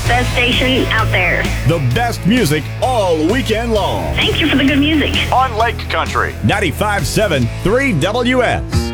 Best station out there. The best music all weekend long. Thank you for the good music. On Lake Country. 95.7 3WS.